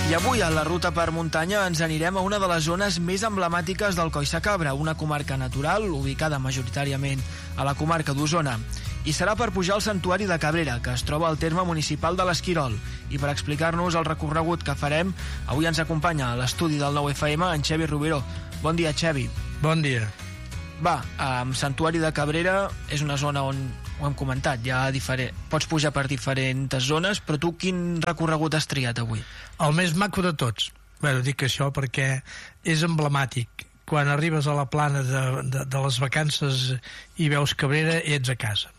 I avui a la ruta per muntanya ens anirem a una de les zones més emblemàtiques del Coll Sacabra, una comarca natural ubicada majoritàriament a la comarca d'Osona. I serà per pujar al Santuari de Cabrera, que es troba al terme municipal de l'Esquirol. I per explicar-nos el recorregut que farem, avui ens acompanya a l'estudi del 9FM en Xevi Rubiró. Bon dia, Xevi. Bon dia. Va, Santuari de Cabrera és una zona on, ho hem comentat, pots pujar per diferents zones, però tu quin recorregut has triat avui? El més maco de tots. Bé, dic això perquè és emblemàtic. Quan arribes a la plana de les vacances i veus Cabrera, ets a casa.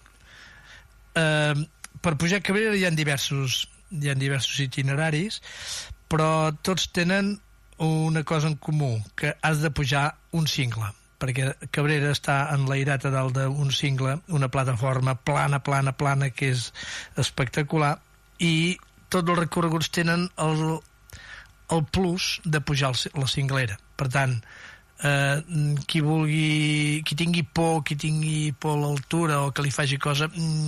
Per pujar a Cabrera hi ha diversos itineraris, però tots tenen una cosa en comú, que has de pujar un cingle, perquè Cabrera està enlairat a dalt d'un cingle, una plataforma plana, que és espectacular, i tots els recorreguts tenen el plus de pujar la cinglera. Per tant, qui tingui por a l'altura o que li faci cosa,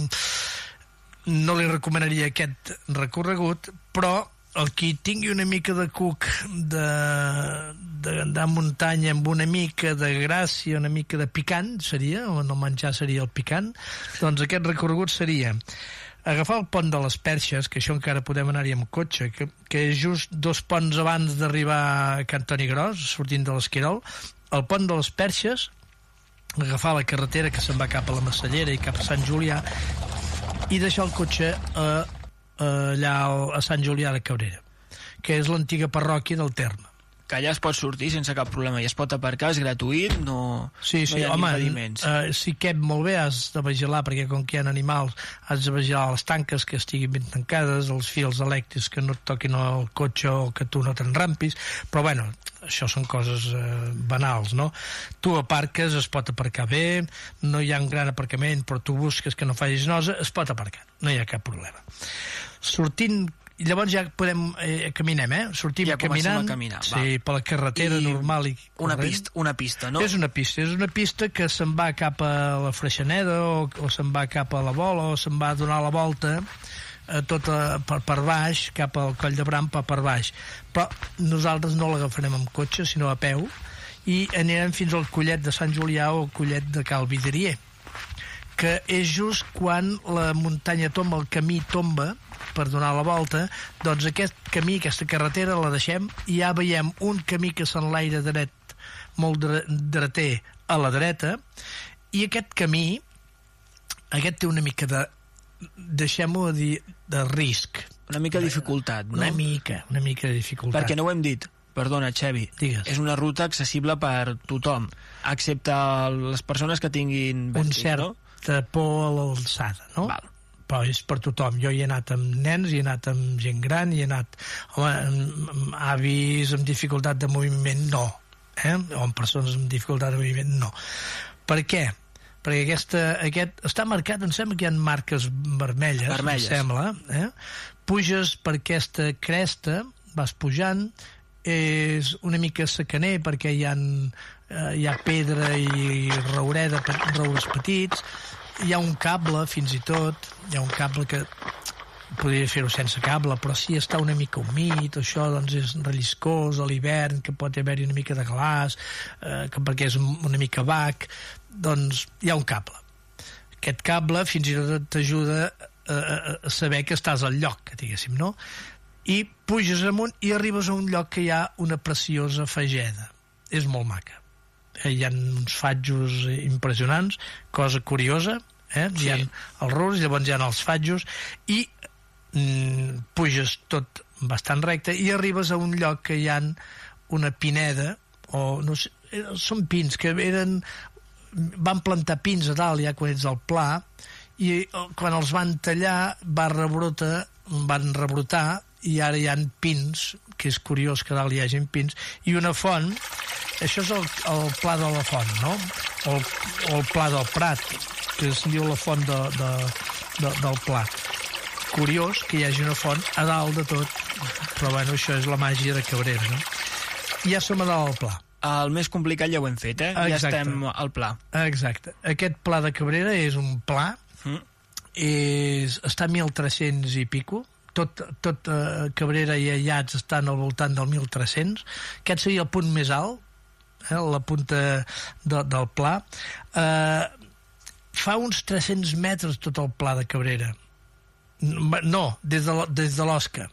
no li recomanaria aquest recorregut, però el qui tingui una mica de cuc d'andar a muntanya amb una mica de gràcia, una mica de picant seria, o el menjar seria el picant, doncs aquest recorregut seria agafar el pont de les Perxes, que això encara podem anar-hi amb cotxe, que és just 2 ponts abans d'arribar a Cantoni Gros, sortint de l'Esquirol, el pont de les Perxes, agafar la carretera que se'n va cap a la Massallera i cap a Sant Julià, i deixar el cotxe allà a Sant Julià de Cabrera, que és l'antiga parròquia del terme. Que allà es pot sortir sense cap problema i es pot aparcar, és gratuït, no hi ha impediments. Si cap molt bé has de vigilar, perquè com que hi ha animals has de vigilar les tanques que estiguin ben tancades, els fils elèctrics que no et toquin el cotxe o que tu no t'enrampis, però bueno, això són coses banals, no? Tu aparques, es pot aparcar bé, no hi ha un gran aparcament, però tu busques que no facis nosa, es pot aparcar, no hi ha cap problema. Sortint, i llavors ja podem caminem, sortim ja caminant, sí, per la carretera normal i corrent. Una pista, no? És una pista que se'n va cap a la Freixeneda o se'n va cap a la Vola o se'n va a donar la volta per baix, cap al Coll de Bram per baix, però nosaltres no l'agafarem amb cotxe sinó a peu i anirem fins al Collet de Sant Julià o el Collet de Cal Vidrier, que és just quan la muntanya tomba, el camí tomba per donar la volta, doncs aquest camí, aquesta carretera la deixem i ja veiem un camí que s'enlaira dret, molt dreter a la dreta, i aquest camí té una mica de, deixem-ho dir, de risc. Una mica de dificultat, no? Una mica de dificultat. Perquè no ho hem dit, perdona, Xevi, digues. És una ruta accessible per tothom, excepte les persones que tinguin vèrtig, no? Por a l'alçada, no? Val. Però és per tothom. Jo hi he anat amb nens, hi he anat amb gent gran, hi he anat amb avis amb dificultat de moviment, no. O amb persones amb dificultat de moviment, no. Per què? Perquè aquest està marcat, em sembla que hi ha marques vermelles. Em sembla. Puges per aquesta cresta, vas pujant, és una mica secaner perquè hi ha pedra i roures petits, hi ha un cable fins i tot, hi ha un cable que podria fer-ho sense cable, però si està una mica humit, això doncs és relliscós a l'hivern, que pot haver-hi una mica de glaç, perquè és una mica bac, doncs hi ha un cable. Aquest cable fins i tot t'ajuda a saber que estàs al lloc, diguéssim, no? I puges amunt i arribes a un lloc que hi ha una preciosa fageda. És molt maca. Hi ha uns fatjos impressionants, cosa curiosa, hi ha els rurs, llavors hi ha els fatjos, i puges tot bastant recte i arribes a un lloc que hi ha una pineda, o no sé, són pins que van plantar pins a dalt ja quan ets al pla, i quan els van tallar van rebrotar i ara hi ha pins, que és curiós que dalt hi hagi pins, i una font. Això és el Pla de la Font, no? O el Pla del Prat, que es diu la font del Pla. Curiós que hi hagi una font a dalt de tot, però bueno, això és la màgia de Cabrera, no? Ja som a dalt del Pla. El més complicat ja ho hem fet, Exacte. Ja estem al Pla. Exacte. Aquest Pla de Cabrera és un pla, està a 1.300 i pico, tot Cabrera i Ayats estan al voltant del 1.300. Aquest seria el punt més alt, la punta del pla. Fa uns 300 metres tot el pla de Cabrera. No, des de l'Osca.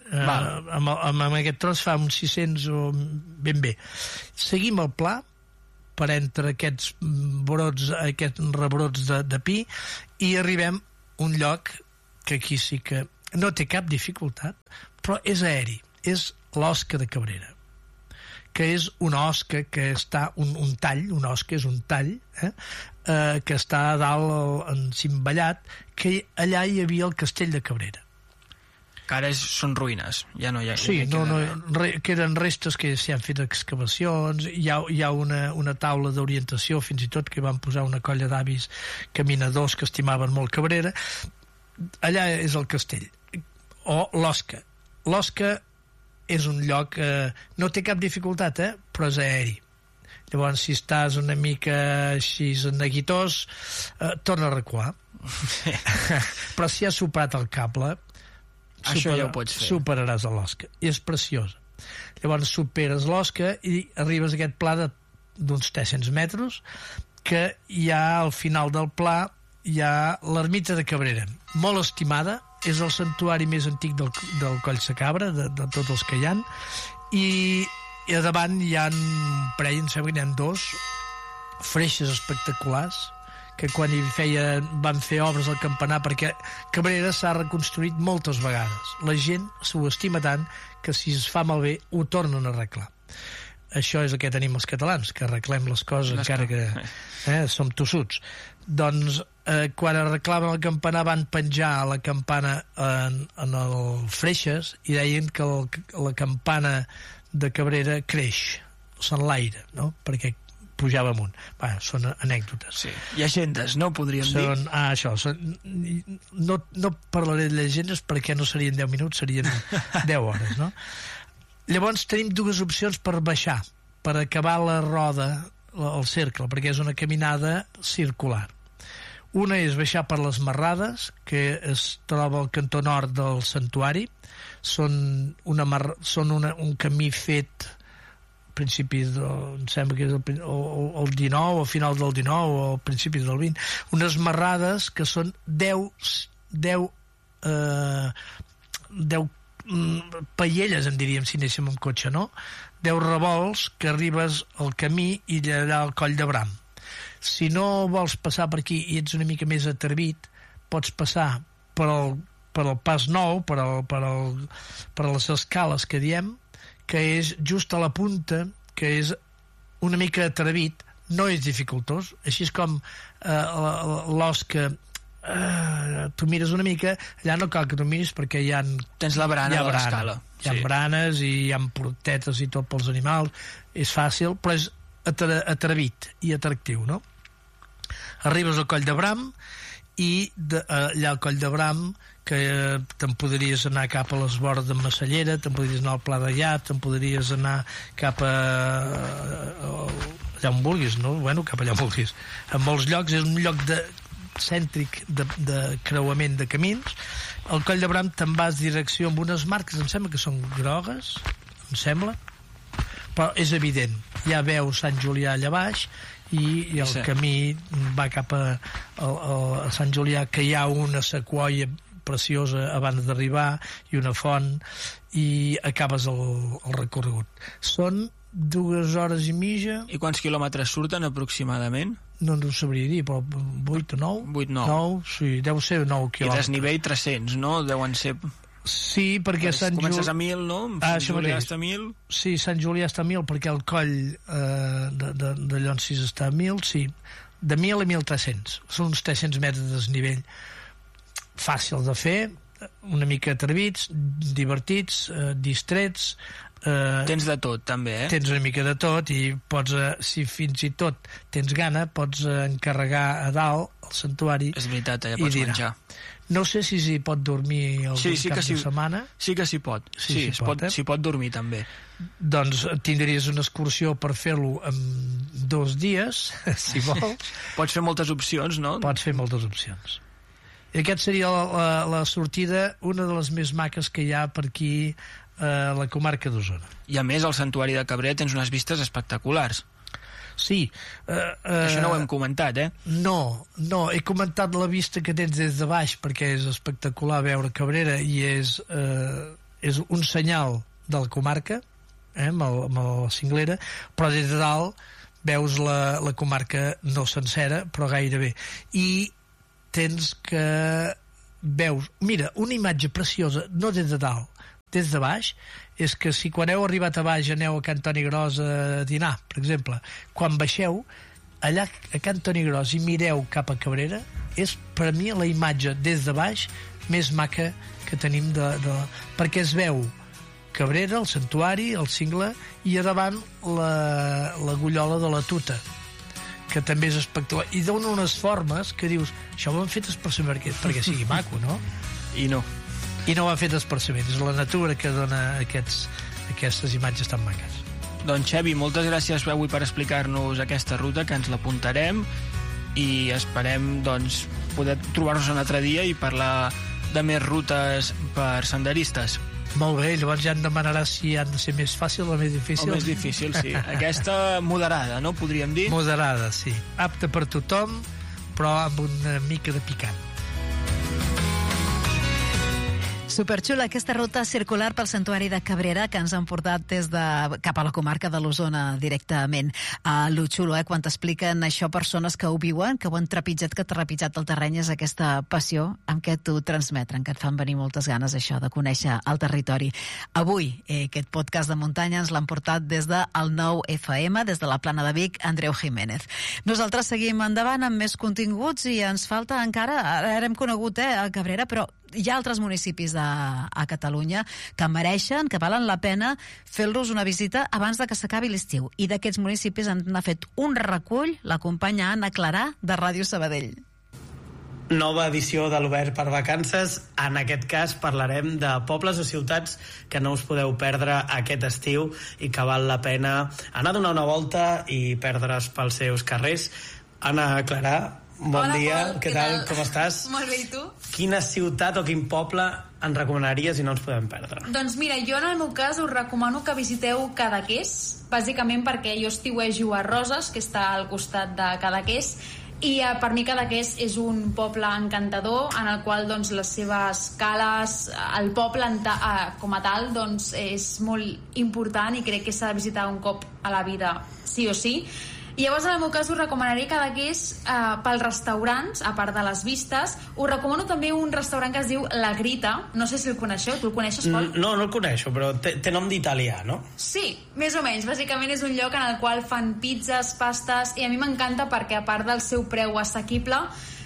Amb aquest tros fa uns 600 o ben bé. Seguim el pla per entre aquests brots, aquests rebrots de pi, i arribem a un lloc que aquí sí que no té cap dificultat, però és aeri, és l'Osca de Cabrera, que és una osca que està un tall, una osca és un tall, que està a dalt encimballat, que allà hi havia el castell de Cabrera. Que ara són ruïnes, ja no hi ha... Sí, queden restes que s'hi han fet excavacions, hi ha una taula d'orientació, fins i tot que van posar una colla d'avis caminadors que estimaven molt Cabrera. Allà és el castell, o l'Osca. L'Osca és un lloc... no té cap dificultat, però és aeri. Llavors, si estàs una mica així neguitós, torna a recuar. Però si has superat el cable... Això ja ho pots fer. Superaràs a l'Osca. I és preciosa. Llavors superes l'Osca i arribes a aquest pla d'uns 300 metres, que hi ha al final del pla hi ha l'ermita de Cabrera, molt estimada, és el santuari més antic del Coll Sacabra, de tots els que hi ha, i a davant hi ha un parell, em sembla que n'hi ha 2 freixes espectaculars, que quan van fer obres al campanar, perquè Cabrera s'ha reconstruït moltes vegades. La gent s'ho estima tant que si es fa malbé ho tornen a arreglar. Això és el que tenim els catalans, que arreglem les coses encara que som tossuts. Doncs quan arreglaven el campanar van penjar la campana en el freixes i deien que la campana de Cabrera creix, s'enlaira, no? Perquè pujava amunt. Són anècdotes. Sí. Llegendes, no? Podríem dir. Això. No parlaré de llegendes perquè no serien 10 minuts, serien 10 hores, no? Llavors tenim 2 opcions per baixar, per acabar la roda, el cercle, perquè és una caminada circular. Una és baixar per les Marrades, que es troba al cantó nord del santuari. Són un camí fet principis em sembla que és el 19, al final del 19 o al principis del 20, unes marrades que són 10 paielles, en diríem si anéssim amb cotxe, no? 10 revolts que arribes al camí i allà al Coll de Bram. Si no vols passar per aquí i ets una mica més atrevit, pots passar per el pas nou, per les escales que diem, que és just a la punta, que és una mica atrevit, no és dificultós, així és com l'Osca, tu mires una mica, allà no cal que tu miris perquè hi ha... Tens la brana de l'escala. Hi ha branes i hi ha portetes i tot pels animals, és fàcil, però és atrevit i atractiu, no? Arribes al Coll de Bram i allà al Coll de Bram que te'n podries anar cap a les vores de Massallera, te'n podries anar al Pla de Llat, te'n podries anar cap a allà on vulguis, no? Bueno, cap allà on vulguis. En molts llocs és un lloc cèntric de creuament de camins. Al Coll de Bram te'n vas direcció amb unes marques, em sembla que són grogues, em sembla, però és evident, ja veus Sant Julià allà baix i el camí va cap a Sant Julià, que hi ha una sequoia preciosa abans d'arribar i una font, i acabes el recorregut. Són 2 hores i mitja. I quants quilòmetres surten aproximadament? No ho sabria dir, però 8 o 9. 8 o 9. 9, sí, deu ser 9 quilòmetres. I desnivell 300, no? Deuen ser... Sí, perquè comences a 1.000, no? Sant Julià està a 1.000. Sí, Sant Julià està a 1.000, perquè el coll de Llonsis està a 1.000, sí. De 1.000 a 1.300. Són uns 300 metres de desnivell. Fàcil de fer, una mica atrevits, divertits, distrets. Tens de tot, també, Tens una mica de tot i pots, si fins i tot tens gana, pots encarregar a dalt al santuari. És veritat, allà pots menjar. No sé si s'hi pot dormir el cap de setmana. Sí que s'hi pot. S'hi pot dormir, també. Doncs tindries una excursió per fer-lo en 2 dies, si vols. Pots fer moltes opcions, no? Pots fer moltes opcions. I aquest seria la sortida, una de les més maques que hi ha per aquí a la comarca d'Osona. I a més, al Santuari de Cabrera tens unes vistes espectaculars. Sí. Això no ho hem comentat, No, he comentat la vista que tens des de baix, perquè és espectacular veure Cabrera i és un senyal de la comarca, amb la cinglera, però des de dalt veus la comarca no sencera, però gairebé. I tens que veus... Mira, una imatge preciosa, no des de dalt, des de baix, és que si quan heu arribat a baix aneu a Can Toni Gros a dinar, per exemple, quan baixeu, allà a Can Toni Gros i mireu cap a Cabrera, és per mi la imatge des de baix més maca que tenim perquè es veu Cabrera, el santuari, el cingle, i a davant la gullola de la Tuta, que també és espectacular, i dona unes formes que dius, això ho han fet expressament perquè sigui maco, no? I no ho ha fet expressament, és la natura que dona aquestes imatges tan maques. Doncs Xevi, moltes gràcies avui per explicar-nos aquesta ruta, que ens l'apuntarem i esperem doncs, poder trobar-nos un altre dia i parlar de més rutes per senderistes. Molt bé, llavors ja em demanaràs si han de ser més fàcil o més difícil. O més difícil, sí. Aquesta moderada, no? Podríem dir? Moderada, sí. Apta per tothom, però amb una mica de picant. Superxula aquesta ruta circular pel Santuari de Cabrera que ens han portat cap a la comarca de l'Osona directament. Lo xulo, quan t'expliquen això persones que ho viuen, que ho han trepitjat, que t'ha trepitjat el terreny, és aquesta passió amb què t'ho transmeten, que et fan venir moltes ganes això de conèixer el territori. Avui, aquest podcast de muntanya ens l'han portat des del 9FM, des de la Plana de Vic, Andreu Jiménez. Nosaltres seguim endavant amb més continguts i ens falta encara, ara hem conegut a Cabrera, però hi ha altres municipis a Catalunya que mereixen, que valen la pena fer-los una visita abans de que s'acabi l'estiu. I d'aquests municipis n'ha fet un recull la companya Anna Clarà de Ràdio Sabadell. Nova edició de l'Obert per Vacances. En aquest cas parlarem de pobles o ciutats que no us podeu perdre aquest estiu i que val la pena anar a donar una volta i perdre's pels seus carrers. Anna Clarà, bon dia, Pol, què tal? Com estàs? Molt bé, i tu? Quina ciutat o quin poble ens recomanaries i no ens podem perdre? Doncs mira, jo en el meu cas us recomano que visiteu Cadaqués, bàsicament perquè jo estiuejo a Roses, que està al costat de Cadaqués, i per mi Cadaqués és un poble encantador en el qual doncs, les seves cales, el poble com a tal doncs, és molt important i crec que s'ha de visitar un cop a la vida sí o sí. I llavors en el meu cas us recomanaria Cadaqués pels restaurants, a part de les vistes. Us recomano també un restaurant que es diu La Grita, no sé si el coneixeu, tu el coneixes, Pol? No el coneixo, però té nom d'italià, no? Sí, més o menys, bàsicament és un lloc en el qual fan pizzas, pastes, i a mi m'encanta perquè a part del seu preu assequible,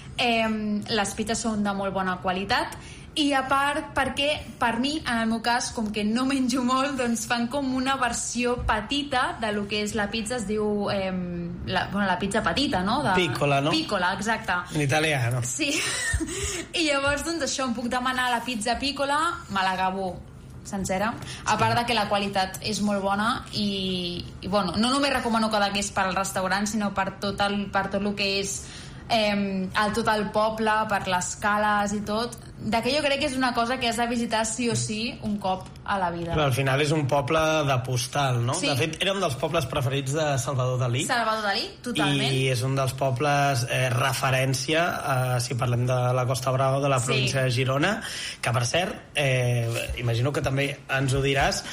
les pizzas són de molt bona qualitat, i a part perquè per mi, en el meu cas, com que no menjo molt, doncs fan com una versió petita de lo que és la pizza, es diu la pizza petita, no? Piccola, no? Piccola, exacte. En italià, no? Sí. I llavors, doncs això, em puc demanar la pizza piccola, me l'acabo sencera, a part de que la qualitat és molt bona i bueno, no només recomano Cadaqués per al restaurant, sinó per tot el que és tot el poble, per les cales i tot, de que jo crec que és una cosa que has de visitar sí o sí un cop a la vida. Però al final és un poble de postal, no? Sí. De fet, era un dels pobles preferits de Salvador Dalí. Salvador Dalí, totalment. I és un dels pobles referència, si parlem de la Costa Brava, de la província de Girona, que per cert, imagino que també ens ho diràs,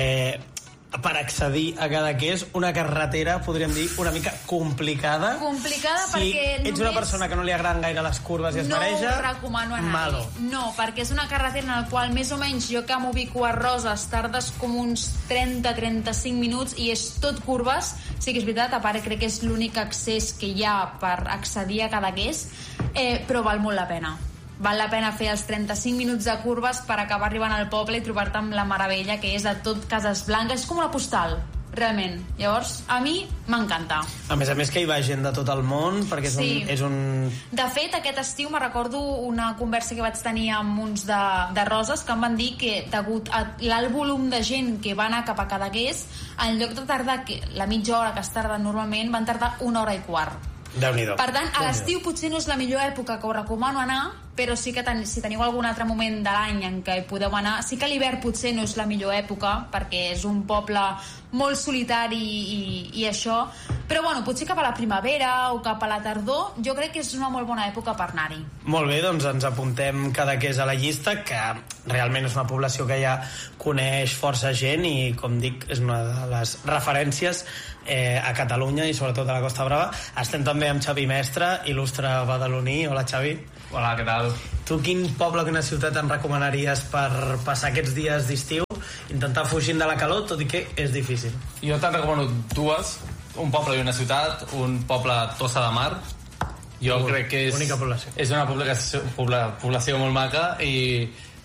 per accedir a Cadaqués, una carretera, podríem dir, una mica complicada. Complicada si perquè ets una persona que no li agraden gaire les curves i es mareja, no ho recomano anar. Malo. No, perquè és una carretera en la qual més o menys jo que m'ubico a Roses tardes com uns 30-35 minuts i és tot curves. Sí que és veritat, a part crec que és l'únic accés que hi ha per accedir a Cadaqués, però val molt la pena. Val la pena fer els 35 minuts de curves per acabar arribant al poble i trobar-te amb la meravella que és de tot cases blanques. És com una postal, realment. Llavors, a mi m'encanta. A més que hi va gent de tot el món, perquè és un... De fet, aquest estiu me recordo una conversa que vaig tenir amb uns de Roses que em van dir que degut a l'alt volum de gent que va anar cap a Cadaqués, en lloc de tardar la mitja hora que es tarda normalment, van tardar 1 hora i quart. Déu-n'hi-do. Per tant, a l'estiu potser no és la millor època que ho recomano anar, però sí que si teniu algun altre moment de l'any en què hi podeu anar, sí que l'hivern potser no és la millor època perquè és un poble molt solitari i això, però bueno, potser cap a la primavera o cap a la tardor jo crec que és una molt bona època per anar-hi. Molt bé, doncs ens apuntem Cadaqués a la llista, que realment és una població que ja coneix força gent i, com dic, és una de les referències a Catalunya i sobretot a la Costa Brava. Estem també amb Xavi Mestre, il·lustre badaloní. Hola, Xavi. Hola, què tal? Tu quin poble o quina ciutat em recomanaries per passar aquests dies d'estiu, intentar fugir de la calor, tot i que és difícil? Jo te'n recomano dues, un poble i una ciutat, un poble Tossa de Mar. Jo crec que és una població molt maca i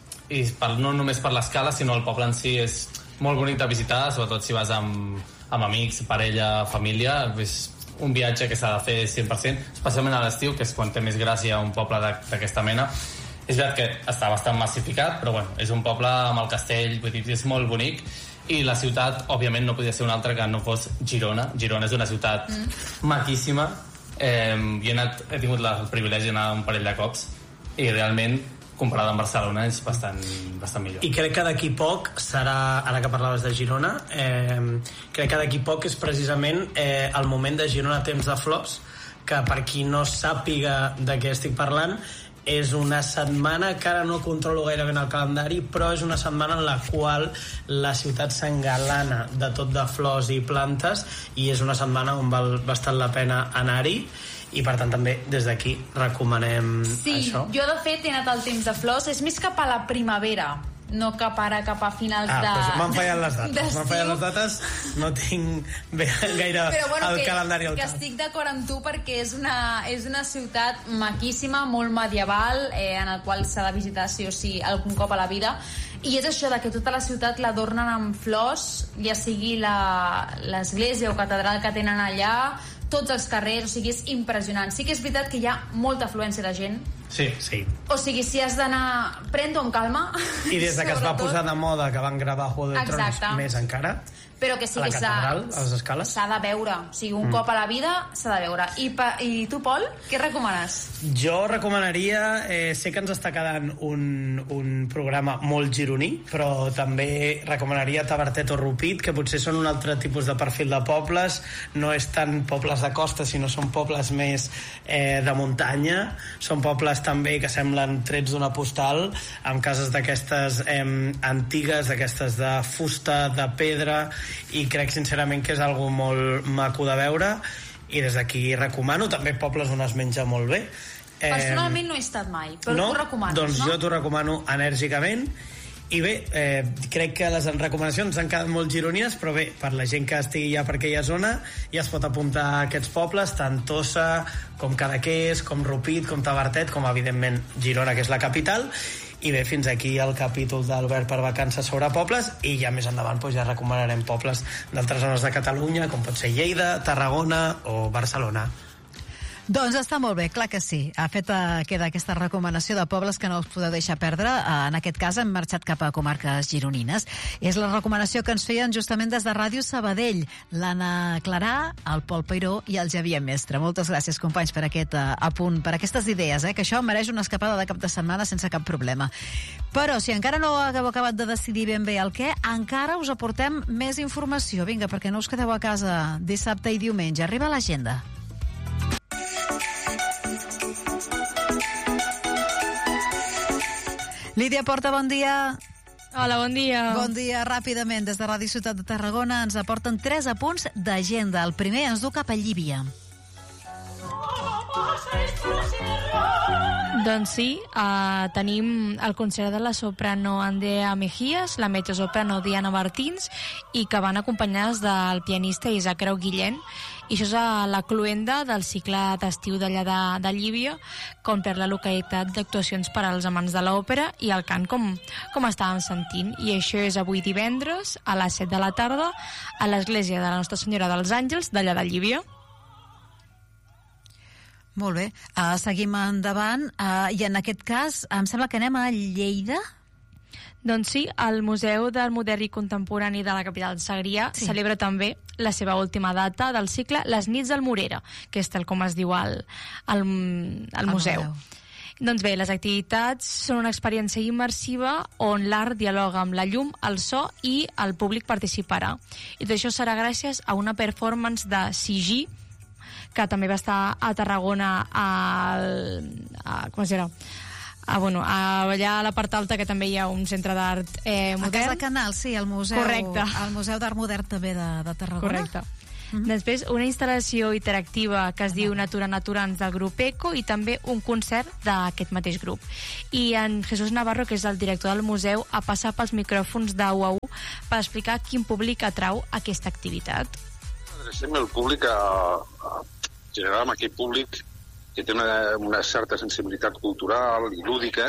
no només per l'escala, sinó el poble en si és molt bonic de visitar, sobretot si vas amb amics, parella, família. És un viatge que s'ha de fer 100%, especialment a l'estiu, que és quan té més gràcia un poble d'aquesta mena. És veritat que està bastant massificat, però bueno, és un poble amb el castell, vull dir, és molt bonic. I la ciutat, òbviament, no podia ser una altra que no fos Girona. Girona és una ciutat maquíssima. Jo he tingut el privilegi d'anar un parell de cops i realment, comparada amb Barcelona, és bastant millor. I crec que d'aquí poc serà, ara que parlaves de Girona, crec que d'aquí poc és precisament el moment de Girona Temps de Flors, que per qui no sàpiga de què estic parlant, és una setmana que ara no controlo gaire ben el calendari, però és una setmana en la qual la ciutat s'engalana de tot de flors i plantes, i és una setmana on val bastant la pena anar-hi, i per tant també des d'aquí recomanem això. Sí, jo de fet he anat al Temps de Flors, és més cap a la primavera, no cap a finals de... Doncs m'han fallat les dates, no tinc gaire el calendari al cap. Però estic d'acord amb tu perquè és una ciutat maquíssima, molt medieval, en el qual s'ha de visitar sí o sí algun cop a la vida, i és això de que tota la ciutat l'adornen amb flors, ja sigui l'església o catedral que tenen allà, tots els carrers, o sigui, és impressionant. Sí que és veritat que hi ha molta afluència de gent. Sí. O sigui, si has d'anar... Pren-t'ho amb calma. I des de que es va posar de moda que van gravar Juego de Tronos, més encara, però que sí que a la catedral, a les escales, s'ha de veure. O sigui, un cop a la vida s'ha de veure. I tu, Pol, què recomanes? Jo recomanaria... sé que ens està quedant un programa molt gironí, però també recomanaria Tavertet o Rupit, que potser són un altre tipus de perfil de pobles. No és tant pobles de costa, sinó són pobles més de muntanya. Són pobles també que semblen trets d'una postal, amb cases d'aquestes antigues, d'aquestes de fusta, de pedra, i crec sincerament que és algo molt maco de veure, i des d'aquí recomano. També pobles on es menja molt bé. Personalment no he estat mai, però no? tu recomanes, doncs no? Jo t'ho recomano enèrgicament. I bé, crec que les recomanacions han quedat molt gironines, però bé, per la gent que estigui ja per aquella zona ja es pot apuntar a aquests pobles, tant Tossa com Cadaqués, com Rupit, com Tavertet, com evidentment Girona, que és la capital. I bé, fins aquí el capítol d'Albert per vacances sobre pobles, i ja més endavant ja recomanarem pobles d'altres zones de Catalunya, com pot ser Lleida, Tarragona o Barcelona. Doncs està molt bé, clar que sí. Queda aquesta recomanació de pobles que no us podeu deixar perdre. En aquest cas hem marxat cap a comarques gironines. És la recomanació que ens feien justament des de Ràdio Sabadell, l'Anna Clarà, el Pol Peiró i el Xavier Mestre. Moltes gràcies, companys, per aquest apunt, per aquestes idees, que això mereix una escapada de cap de setmana sense cap problema. Però si encara no hagueu acabat de decidir ben bé el què, encara us aportem més informació. Vinga, perquè no us quedeu a casa dissabte i diumenge. Arriba l'agenda. Lídia Porta, bon dia. Hola, bon dia. Bon dia. Ràpidament, des de Ràdio Ciutat de Tarragona ens aporten 3 apunts d'agenda. El primer ens du cap a Llívia. Doncs sí, tenim el concert de la soprano Andrea Mejías, la mezzosoprano Diana Martins, i que van acompanyades del pianista Isaac Grau Guillén. I això és a la cloenda del cicle d'estiu d'allà de Llívia, com per la localitat d'actuacions per als amants de l'òpera i el cant, com estàvem sentint. I això és avui divendres a les 7 de la tarda a l'església de la Nostra Senyora dels Àngels d'allà de Llívia. Molt bé. Seguim endavant. I en aquest cas, em sembla que anem a Lleida. Doncs sí, el Museu del Modern i Contemporani de la capital Segrià celebra també la seva última data del cicle Les nits del Morera, que és tal com es diu al museu. Doncs bé, les activitats són una experiència immersiva on l'art dialoga amb la llum, el so i el públic participarà. I tot això serà gràcies a una performance de CG, que també va estar a Tarragona com es dirà? Allà a la part alta, que també hi ha un centre d'art modern. A Casa Canal, sí, el museu. Correcte. El Museu d'Art Modern també de Tarragona. Correcte. Després, una instal·lació interactiva que es diu Natura Naturans del grup ECO i també un concert d'aquest mateix grup. I en Jesús Navarro, que és el director del museu, ha passat pels micròfons de UAU per explicar quin públic atrau aquesta activitat. Adrecem el públic general amb aquell públic que té una certa sensibilitat cultural i lúdica,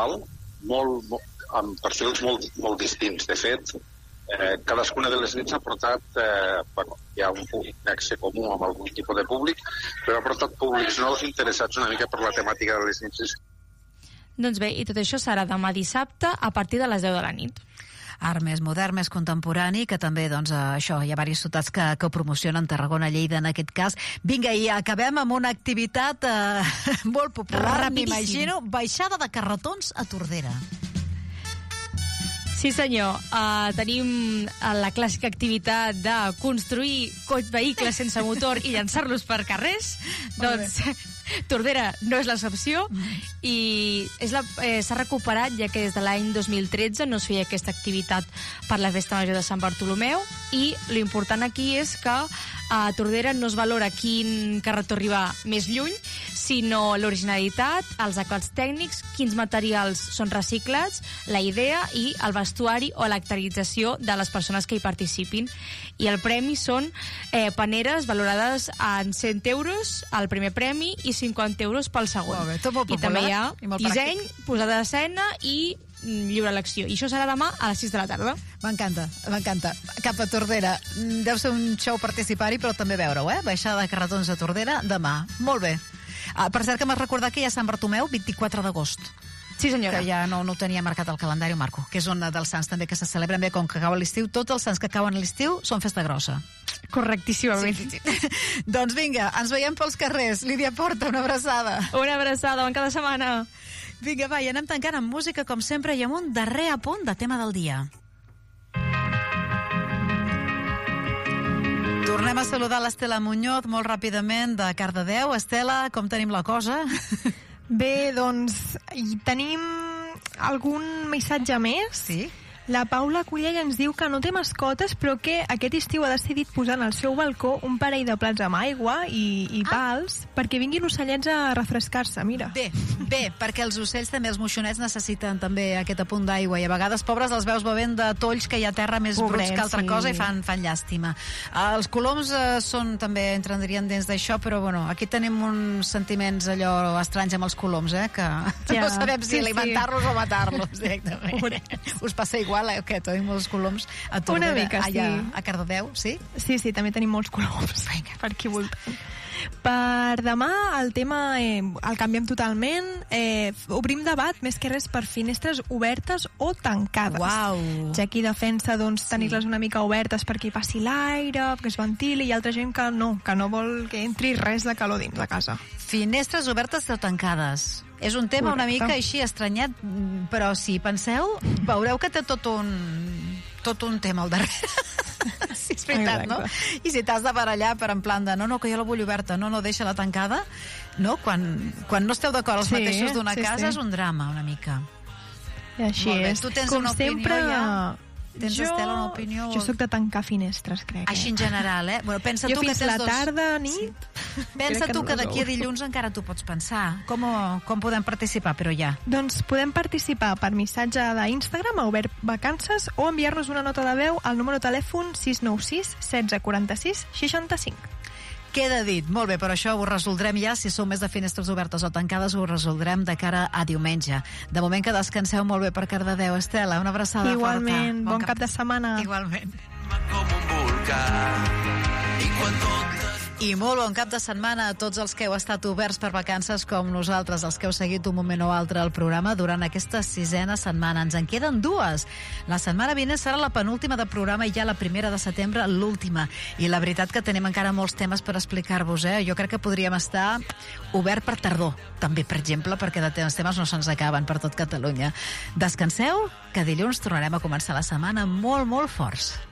amb perfils molt distints. De fet, cadascuna de les nits ha portat, hi ha un nexe comú amb algun tipus de públic, però ha portat públics nous interessats una mica per la temàtica de les nits. Doncs bé, i tot això serà demà dissabte a partir de les 10 de la nit. Art més modern, més contemporani, que també, doncs, això, hi ha diverses ciutats que ho promocionen, Tarragona, Lleida, en aquest cas. Vinga, i acabem amb una activitat molt popular, m'imagino, baixada de carretons a Tordera. Sí, senyor. Tenim la clàssica activitat de construir vehicles sense motor i llançar-los per carrers. Doncs Tordera no és l'excepció i s'ha recuperat, ja que des de l'any 2013 no es feia aquesta activitat per la Festa Major de Sant Bartomeu, i l'important aquí és que a Tordera no es valora quin carretó arriba més lluny, sinó l'originalitat, els acords tècnics, quins materials són reciclats, la idea i el vestuari o l'actualització de les persones que hi participin. I el premi són paneres valorades en 100 euros al primer premi i 50 euros pel segon. Molt bé, tot molt popular. I també hi ha disseny, posada d'escena i lliure elecció. I això serà demà a les 6 de la tarda. M'encanta, m'encanta. Cap a Tordera. Deu ser un show participar-hi, però també veure-ho, Baixada de carretons a Tordera demà. Molt bé. Per cert, que m'has recordat que hi ha Sant Bartomeu, 24 d'agost. Sí, senyora. Que ja no ho tenia marcat al calendari, Marco, que és un dels sants també que se celebren bé, com que acaba l'estiu. Tots els sants que acaben a l'estiu són festa grossa. Correctíssimament. Sí. Doncs vinga, ens veiem pels carrers. Lídia Porta, una abraçada. Una abraçada, bon cada setmana. Vinga, va, i anem tancant amb música, com sempre, i amb un darrer apunt de tema del dia. Tornem a saludar l'Estela Muñoz molt ràpidament, de Cardedeu. Estela, com tenim la cosa? Bé, doncs, hi tenim algun missatge més? Sí. La Paula Cullell ens diu que no té mascotes, però que aquest estiu ha decidit posar en el seu balcó un parell de plats amb aigua i pals perquè vinguin ocellets a refrescar-se, mira. Bé, perquè els ocells també, els moixonets, necessiten també aquest apunt d'aigua, i a vegades, pobres, els veus bevent de tolls que hi ha terra més bruts que altra cosa i fan llàstima. Els coloms també entrarien dins d'això, però bueno, aquí tenim uns sentiments allò estranys amb els coloms, que no sabem si alimentar-los o matar-los directament. Us passa igual, que tenim molts coloms a Tordera, una mica, allà a Cardedeu, sí? Sí, també tenim molts coloms. Vinga. Per aquí voltant. Per demà el tema el canviem totalment. Obrim debat més que res per finestres obertes o tancades. Uau. Ja qui defensa tenir-les una mica obertes perquè hi passi l'aire, que es ventili, i altra gent que no vol que entri res de calor dins de casa. Finestres obertes o tancades. És un tema una mica així estranyat, però si penseu, veureu que té tot un tema al darrere. Sí, és veritat, no? I si t'has de barallar per en plan de no, que jo la vull oberta, no, deixa-la tancada, no? Quan no esteu d'acord els mateixos d'una casa és un drama, una mica. I així és. Tu tens una opinió ja? Tens, Estela, una opinió? Jo soc de tancar finestres, crec. Així en general, Bueno, pensa jo tu fins que tens la tarda, nit... Pensa tu que d'aquí a dilluns encara t'ho pots pensar. Com podem participar, però ja? Doncs podem participar per missatge d'Instagram a Obert Vacances o enviar-nos una nota de veu al número de telèfon 696 16 46 65. Queda dit. Molt bé, però això ho resoldrem ja. Si sou més de finestres obertes o tancades, ho resoldrem de cara a diumenge. De moment que descanseu molt bé per Cardedeu. Estela, una abraçada Igualment, forta. bon cap de setmana. Igualment. Com un volcà, i quan tot I molt bon cap de setmana a tots els que heu estat oberts per vacances com nosaltres, els que heu seguit un moment o altre el programa durant aquesta 6ena setmana. Ens en queden 2. La setmana vinent serà la penúltima de programa i ja la 1 de setembre l'última. I la veritat que tenim encara molts temes per explicar-vos. Jo crec que podríem estar obert per tardor, també, per exemple, perquè els temes no se'ns acaben per tot Catalunya. Descanseu, que dilluns tornarem a començar la setmana molt, molt forts.